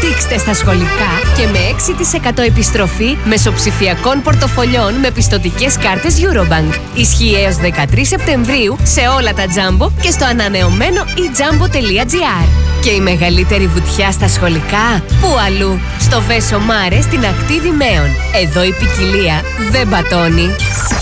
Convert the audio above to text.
Δείξτε στα σχολικά και με 6% επιστροφή μεσοψηφιακών πορτοφολιών με πιστωτικές κάρτες Eurobank. Ισχύει έως 13 Σεπτεμβρίου σε όλα τα Jumbo και στο ανανεωμένο eJumbo.gr. Και η μεγαλύτερη βουτιά στα σχολικά, πού αλλού? Στο Βέσο Μάρε στην ακτή Δημαίων. Εδώ η ποικιλία δεν πατώνει.